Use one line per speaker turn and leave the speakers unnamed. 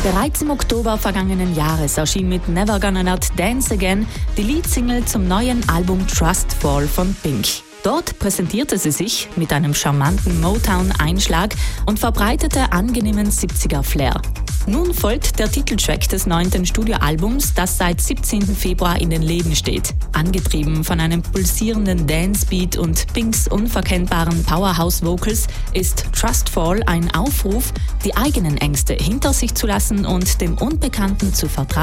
Bereits im Oktober vergangenen Jahres erschien mit Never Gonna Not Dance Again die Leadsingle zum neuen Album Trust Fall von Pink. Dort präsentierte sie sich mit einem charmanten Motown-Einschlag und verbreitete angenehmen 70er-Flair. Nun folgt der Titeltrack des 9. Studioalbums, das seit 17. Februar in den Läden steht. Angetrieben von einem pulsierenden Dancebeat und Pinks unverkennbaren Powerhouse-Vocals ist Trust Fall ein Aufruf, die eigenen Ängste hinter sich zu lassen und dem Unbekannten zu vertrauen.